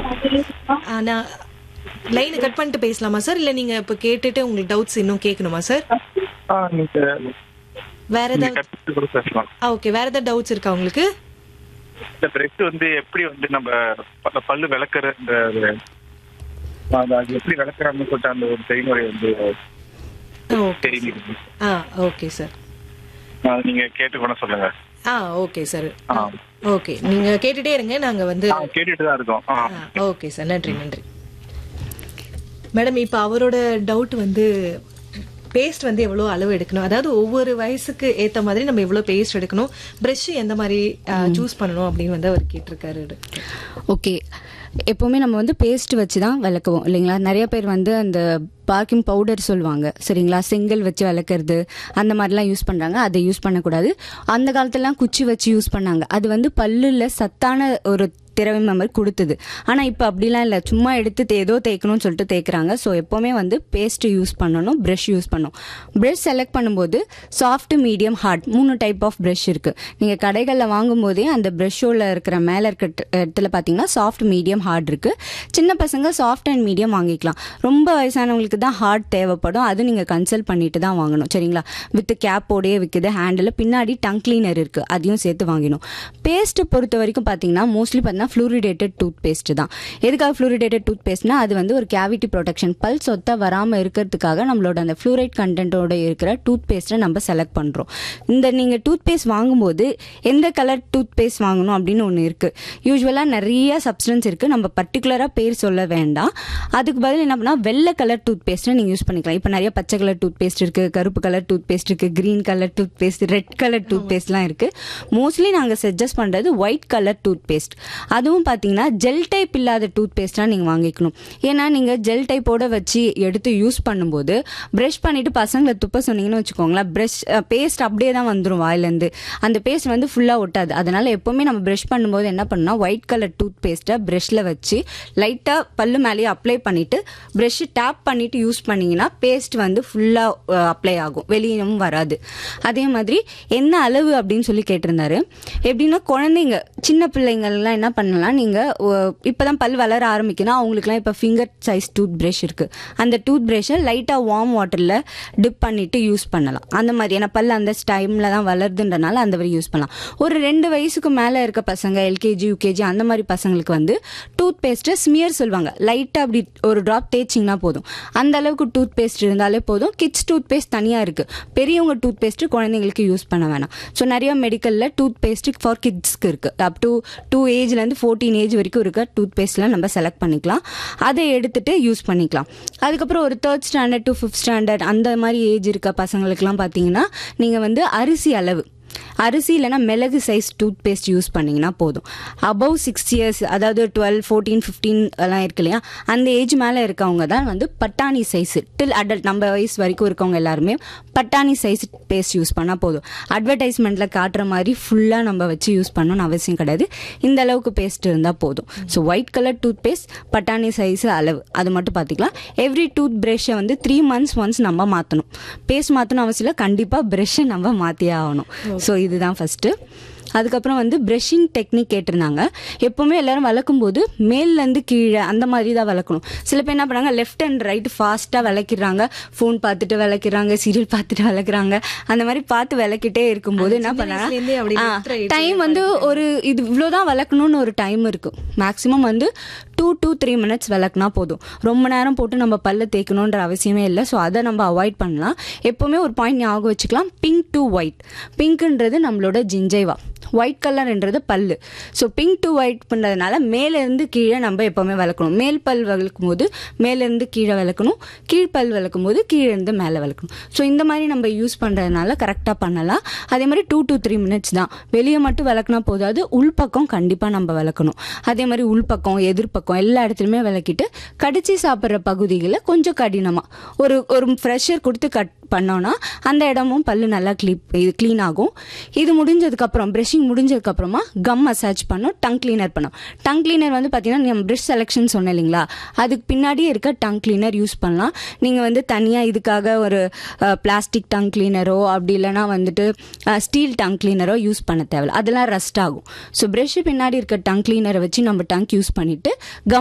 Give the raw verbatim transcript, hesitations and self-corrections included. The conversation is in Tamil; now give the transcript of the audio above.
ஆ, நான் லைனை கட் பண்ணிட்டு பேசலாமா சார், இல்ல நீங்க இப்ப கேட்டுட்டு உங்களுக்கு டவுட்ஸ் இன்னும் கேட்கணுமா சார்? ஆ நீங்க வேற நீங்க ஏதாவது கத்துக்கிட்டு கூட பேசலாம். ஓகே, வேற ஏதாவது டவுட்ஸ் இருக்கா உங்களுக்கு? இந்த பிரஷ் வந்து எப்படி வந்து நம்ம ப- பல்லு விளக்குற இந்த அது அது எப்படி விளக்குறாங்கன்னு சொல்லிட்டு அந்த ஒரு செய்முறை வந்து ஓகே தெரியுங்க. ஆ ஓகே சார். அது நீங்க கேட்டு கூட சொல்லுங்க. ஆ ஓகே சார். ஆ ஓகே, நீங்க கேட்டுட்டே இருங்க, நாங்க வந்து ஆ, கேட்டுட்டு தான் இருக்கோம். ஆ ஓகே சார், நன்றி நன்றி மேடம். இப்போ அவரோட டவுட் வந்து பேஸ்ட் வந்து எவ்வளோ அளவு எடுக்கணும், அதாவது ஒவ்வொரு வயசுக்கு ஏத்த மாதிரி நம்ம எவ்வளோ பேஸ்ட் எடுக்கணும், ப்ரஷ் எந்த மாதிரி சூஸ் பண்ணணும் அப்படின்னு வந்து அவர் கேட்டிருக்காரு. ஓகே, எப்போவுமே நம்ம வந்து பேஸ்ட் வச்சு தான் விளக்குவோம் இல்லைங்களா. நிறைய பேர் வந்து அந்த பார்க்கிங் பவுடர் சொல்லுவாங்க சரிங்களா, செங்கல் வச்சு விளக்குறது அந்த மாதிரிலாம் யூஸ் பண்ணுறாங்க. அதை யூஸ் பண்ணக்கூடாது. அந்த காலத்துலலாம் குச்சி வச்சு யூஸ் பண்ணாங்க. அது வந்து பல்லுல சத்தான ஒரு திரவியம் மாதிரி கொடுத்தது. ஆனால் இப்போ அப்படிலாம் இல்லை, சும்மா எடுத்து தே- ஏதோ தேய்க்கணும்னு சொல்லிட்டு தேய்க்கிறாங்க. ஸோ எப்போவுமே வந்து பேஸ்ட் யூஸ் பண்ணணும், ப்ரஷ் யூஸ் பண்ணணும். ப்ரஷ் செலக்ட் பண்ணும்போது சாஃப்ட், மீடியம், ஹார்ட் மூணு டைப் ஆஃப் ப்ரஷ் இருக்குது. நீங்கள் கடைகளில் வாங்கும்போதே அந்த ப்ரஷ்ஷோவில் இருக்கிற மேலே இருக்க ட- இடத்துல பார்த்தீங்கன்னா சாஃப்ட், மீடியம், ஹார்ட் இருக்குது. சின்ன பசங்க சாஃப்ட் அண்ட் மீடியம் வாங்கிக்கலாம். ரொம்ப வயசானவங்களுக்கு தான் ஹார்ட் தேவைப்படும். அது நீங்கள் கன்சல்ட் பண்ணிட்டு தான் வாங்கணும் சரிங்களா. வித் கேப்போடையே விற்குது. ஹேண்டில் பின்னாடி டங் கிளீனர் இருக்குது, அதையும் சேர்த்து வாங்கினோம். பேஸ்ட்டு பொறுத்த வரைக்கும் பார்த்தீங்கன்னா மோஸ்ட்லி பார்த்தீங்கன்னா ஃப்ளூரிடேட்டட் டூத் பேஸ்ட் தான். எதுக்காக ஃப்ளூரிடேட்டட் டூத் பேஸ்ட்னா அது வந்து ஒரு கேவிட்டி ப்ரொடெக்ஷன், பல் சொத்த வராமல் இருக்கிறதுக்காக நம்மளோட அந்த ஃப்ளூரைட் கண்டென்ட்டோட இருக்கிற டூத் பேஸ்ட்டை நம்ம செலக்ட் பண்ணுறோம். இந்த நீங்கள் டூத் பேஸ்ட் வாங்கும்போது எந்த கலர் டூத் பேஸ்ட் வாங்கணும் அப்படின்னு ஒன்று இருக்குது. யூஸ்வலாக நிறைய சப்ஸ்டன்ஸ் இருக்குது, நம்ம பர்டிகுலராக பேர் சொல்ல வேண்டாம். அதுக்கு பதில் என்ன பண்ணால் வெள்ளை கலர் டூத் பேஸ்ட்டை நீங்கள் யூஸ் பண்ணிக்கலாம். இப்போ நிறைய பச்சை கலர் டூத் பேஸ்ட் இருக்குது, கருப்பு கலர் டூத் பேஸ்ட் இருக்குது, green colour tooth paste, red colour tooth பேஸ்ட்லாம் இருக்குது. மோஸ்ட்லி நாங்கள் சஜஸ்ட் பண்ணுறது ஒயிட் கலர் டூத் பேஸ்ட். அதுவும் பார்த்தீங்கன்னா ஜெல் டைப் இல்லாத டூத் பேஸ்ட்டாக நீங்கள் வாங்கிக்கணும். ஏன்னா நீங்கள் ஜெல் டைப்போட வச்சு எடுத்து யூஸ் பண்ணும்போது ப்ரஷ் பண்ணிவிட்டு பசங்களை துப்ப சொன்னீங்கன்னு வச்சுக்கோங்களேன், ப்ரஷ் பேஸ்ட் அப்படியே தான் வந்துடும் வாயிலேருந்து. அந்த பேஸ்ட் வந்து ஃபுல்லாக ஒட்டாது. அதனால் எப்போவுமே நம்ம ப்ரஷ் பண்ணும்போது என்ன பண்ணால் ஒயிட் கலர் டூத் பேஸ்ட்டை ப்ரஷ்ஷில் வச்சு லைட்டாக பல்லு மேலேயே அப்ளை பண்ணிவிட்டு ப்ரஷ்ஷு டேப் பண்ணிவிட்டு யூஸ் பண்ணிங்கன்னா பேஸ்ட் வந்து ஃபுல்லாக அப்ளை ஆகும், வெளியும் வராது. அதே மாதிரி என்ன அளவு அப்படின்னு சொல்லி கேட்டிருந்தாரு. எப்படின்னா குழந்தைங்க சின்ன பிள்ளைங்கள்லாம் என்ன பண்ணலாம், நீங்கள் இப்போ தான் பல் வளர ஆரம்பிக்கணும் அவங்களுக்குலாம் இப்போ ஃபிங்கர் சைஸ் டூத் ப்ரஷ் இருக்குது. அந்த டூத் ப்ரஷ்ஷை லைட்டாக வார்ம் வாட்டரில் டிப் பண்ணிவிட்டு யூஸ் பண்ணலாம். அந்த மாதிரி ஏன்னா பல் அந்த டைமில் தான் வளருதுன்றனால அந்த மாதிரி யூஸ் பண்ணலாம். ஒரு ரெண்டு வயசுக்கு மேலே இருக்க பசங்க, எல்கேஜி யூகேஜி அந்த மாதிரி பசங்களுக்கு வந்து டூத் பேஸ்ட்டை ஸ்மியர் சொல்லுவாங்க. லைட்டாக அப்படி ஒரு ட்ராப் தேய்ச்சிங்கன்னா போதும். அந்த அளவுக்கு டூத் பேஸ்ட் இருந்தாலே போதும். கிட்ஸ் டூத் பேஸ்ட் தனியாக இருக்குது. பெரியவங்க டூத் பேஸ்ட்டு குழந்தைங்களுக்கு யூஸ் பண்ண வேணாம். ஸோ நிறைய மெடிக்கலில் டூத் பேஸ்ட்டு ஃபார் கிட்ஸ்க்கு இருக்குது. Up to two ஏஜ்லேருந்து fourteen age வரைக்கும் இருக்க டூத் பேஸ்ட்லாம் நம்ம செலக்ட் பண்ணிக்கலாம். அதை எடுத்துகிட்டு யூஸ் பண்ணிக்கலாம். அதுக்கப்புறம் ஒரு third standard to fifth standard அந்த மாதிரி ஏஜ் இருக்க பசங்களுக்குலாம் பார்த்தீங்கன்னா நீங்கள் வந்து அரிசி அளவு அரிசி இல்லைனா மிளகு சைஸ் டூத் பேஸ்ட் யூஸ் பண்ணிங்கன்னா போதும். அபவ் சிக்ஸ் இயர்ஸ் அதாவது டுவெல் ஃபோர்டீன் ஃபிஃப்டீன் எல்லாம் இருக்கு இல்லையா, அந்த ஏஜ் மேலே இருக்கவங்க தான் வந்து பட்டாணி சைஸ் டில் அடல்ட் நம்ம வயசு வரைக்கும் இருக்கவங்க எல்லாருமே பட்டாணி சைஸ் பேஸ்ட் யூஸ் பண்ணால் போதும். அட்வர்டைஸ்மெண்ட்டில் காட்டுற மாதிரி ஃபுல்லாக நம்ம வச்சு யூஸ் பண்ணணும்னு அவசியம் கிடையாது. இந்த அளவுக்கு பேஸ்ட் இருந்தால் போதும். So white colour tooth paste பட்டாணி சைஸ் அளவு அது மட்டும் பார்த்துக்கலாம். எவ்ரி டூத் ப்ரஷ்ஷை வந்து த்ரீ மந்த்ஸ் ஒன்ஸ் நம்ம மாற்றணும். பேஸ்ட் மாற்றணும் அவசியம் இல்லை, கண்டிப்பாக ப்ரஷ்ஷை நம்ம மாற்றியே ஆகணும். ஸோ இதுதான் ஃபஸ்ட்டு. அதுக்கப்புறம் வந்து ப்ரஷிங் டெக்னிக் கேட்டிருந்தாங்க. எப்போவுமே எல்லாரும் வளர்க்கும் போது மேல்லேருந்து கீழே அந்த மாதிரி தான் வளர்க்கணும். சில பேர் என்ன பண்ணாங்க லெஃப்ட் அண்ட் ரைட் ஃபாஸ்ட்டாக விளக்கிடுறாங்க, ஃபோன் பார்த்துட்டு விளக்கிறாங்க, சீரியல் பார்த்துட்டு விளக்குறாங்க. அந்த மாதிரி பார்த்து விளக்கிட்டே இருக்கும்போது என்ன பண்ணாங்க டைம் வந்து ஒரு இது இவ்வளோதான் விளக்கணும்னு ஒரு டைம் இருக்குது. மேக்ஸிமம் வந்து டூ டூ த்ரீ மினிட்ஸ் விளக்குனா போதும். ரொம்ப நேரம் போட்டு நம்ம பல்ல தேய்க்கணுன்ற அவசியமே இல்லை. ஸோ அதை நம்ம அவாய்ட் பண்ணலாம். எப்போவுமே ஒரு பாயிண்ட் ஞாபகம் வச்சுக்கலாம், பிங்க் டு ஒயிட். பிங்க்ன்றது நம்மளோட ஜிஞ்சைவா, ஒயிட் கலர்ன்றது பல்லு. ஸோ பிங்க் டு ஒயிட் பண்ணுறதுனால மேலேருந்து கீழே நம்ம எப்போவுமே விளக்கணும். மேல் பல் விளக்கும் போது மேலேருந்து கீழே விளக்கணும், கீழ்ப்பல் விளக்கும் போது கீழேருந்து மேலே விளக்கணும். ஸோ இந்த மாதிரி நம்ம யூஸ் பண்ணுறதுனால கரெக்டாக பண்ணலாம். அதே மாதிரி டூ டு த்ரீ மினிட்ஸ் தான். வெளியே மட்டும் விளக்குனா போதாது, உள்பக்கம் கண்டிப்பாக நம்ம விளக்கணும். அதே மாதிரி உள்பக்கம் எதிர்பக்கம் எல்லா இடத்துலையுமே விளக்கிட்டு கடிச்சு சாப்பிட்ற பகுதிகளை கொஞ்சம் கடினமாக ஒரு ஒரு ஃப்ரெஷர் கொடுத்து கட் பண்ணோன்னா அந்த இடமும் பல்லு நல்லா க்ளீ இது க்ளீன் ஆகும். இது முடிஞ்சதுக்கப்புறம் ப்ரஷிங் முடிஞ்சதுக்கப்புறமா கம் மசாஜ் பண்ணோம், டங் கிளீனர் பண்ணோம். டங் கிளீனர் வந்து பார்த்தீங்கன்னா நம்ம ப்ரஷ் செலெக்ஷன் சொன்னேன் இல்லைங்களா, அதுக்கு பின்னாடியே இருக்க டங் கிளீனர் யூஸ் பண்ணலாம். நீங்கள் வந்து தனியாக இதுக்காக ஒரு பிளாஸ்டிக் டங் கிளீனரோ அப்படி இல்லைனா வந்துட்டு ஸ்டீல் டங் கிளீனரோ யூஸ் பண்ண தேவையில்ல, அதெல்லாம் ரஸ்ட் ஆகும். ஸோ ப்ரஷ்ஷு பின்னாடி இருக்க டங் கிளீனரை வச்சு நம்ம டங்க் யூஸ் பண்ணிவிட்டு கம்